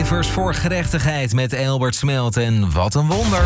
Cijfers voor gerechtigheid met Elbert Smelt en wat een wonder.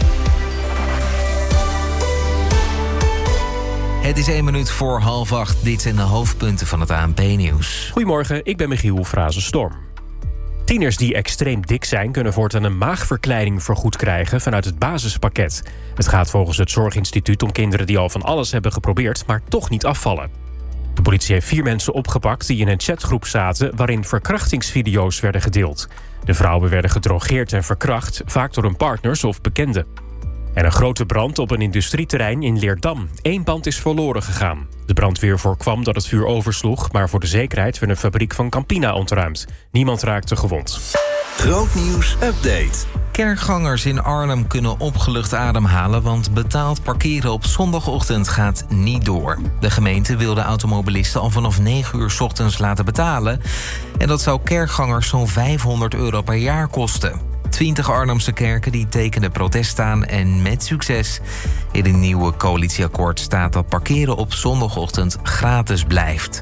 Het is 1 minuut voor 7:30. Dit zijn de hoofdpunten van het ANP-nieuws. Goedemorgen, ik ben Michiel Frazenstorm. Tieners die extreem dik zijn kunnen voortaan een maagverkleining vergoed krijgen vanuit het basispakket. Het gaat volgens het Zorginstituut om kinderen die al van alles hebben geprobeerd, maar toch niet afvallen. De politie heeft 4 mensen opgepakt die in een chatgroep zaten waarin verkrachtingsvideo's werden gedeeld. De vrouwen werden gedrogeerd en verkracht, vaak door hun partners of bekenden. En een grote brand op een industrieterrein in Leerdam. 1 pand is verloren gegaan. De brandweer voorkwam dat het vuur oversloeg, maar voor de zekerheid werd een fabriek van Campina ontruimd. Niemand raakte gewond. Grootnieuws update. Kerkgangers in Arnhem kunnen opgelucht ademhalen, want betaald parkeren op zondagochtend gaat niet door. De gemeente wil de automobilisten al vanaf 9 uur 's ochtends laten betalen. En dat zou kerkgangers zo'n €500 per jaar kosten. 20 Arnhemse kerken die tekenen protest aan en met succes. In een nieuwe coalitieakkoord staat dat parkeren op zondagochtend gratis blijft.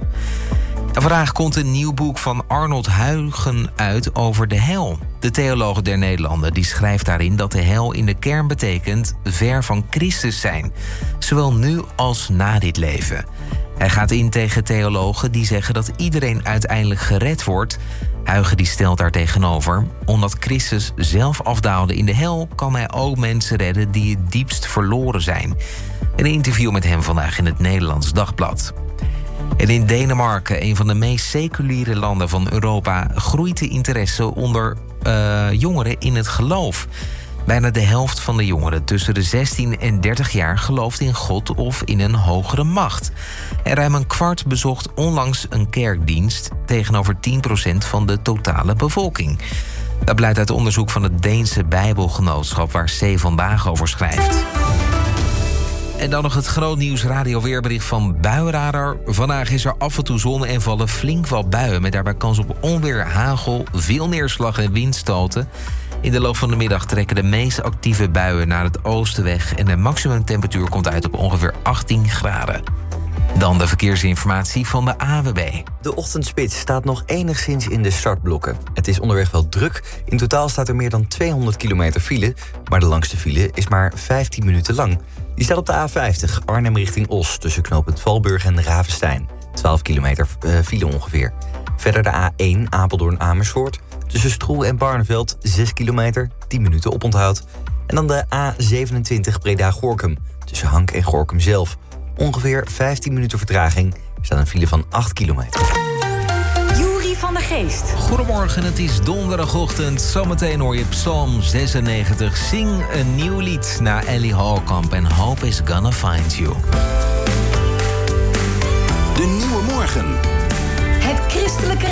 En vandaag komt een nieuw boek van Arnold Huygen uit over de hel. De theoloog der Nederlanden die schrijft daarin dat de hel in de kern betekent ver van Christus zijn. Zowel nu als na dit leven. Hij gaat in tegen theologen die zeggen dat iedereen uiteindelijk gered wordt. Huygen die stelt daar tegenover: omdat Christus zelf afdaalde in de hel, kan hij ook mensen redden die het diepst verloren zijn. Een interview met hem vandaag in het Nederlands Dagblad. En in Denemarken, een van de meest seculiere landen van Europa, groeit de interesse onder jongeren in het geloof. Bijna de helft van de jongeren tussen de 16 en 30 jaar gelooft in God of in een hogere macht. En ruim een kwart bezocht onlangs een kerkdienst, tegenover 10% van de totale bevolking. Dat blijkt uit onderzoek van het Deense Bijbelgenootschap, waar C Vandaag over schrijft. En dan nog het grootnieuws radioweerbericht van Buienradar. Vandaag is er af en toe zon en vallen flink wat buien, met daarbij kans op onweer, hagel, veel neerslag en windstoten. In de loop van de middag trekken de meest actieve buien naar het oosten weg en de maximumtemperatuur komt uit op ongeveer 18 graden. Dan de verkeersinformatie van de ANWB. De ochtendspits staat nog enigszins in de startblokken. Het is onderweg wel druk. In totaal staat er meer dan 200 kilometer file, maar de langste file is maar 15 minuten lang. Die staat op de A50, Arnhem richting Os, tussen knooppunt Valburg en Ravenstein. 12 kilometer file ongeveer. Verder de A1 Apeldoorn-Amersfoort, tussen Stroe en Barneveld 6 kilometer, 10 minuten oponthoud. En dan de A27 Breda-Gorinchem, tussen Hank en Gorinchem zelf. Ongeveer 15 minuten vertraging. Er staat een file van 8 kilometer. Juri van der Geest. Goedemorgen, het is donderdagochtend. Zometeen hoor je Psalm 96. Zing een nieuw lied naar Ellie Hallkamp en Hope is Gonna Find You. De Nieuwe Morgen. Het christelijke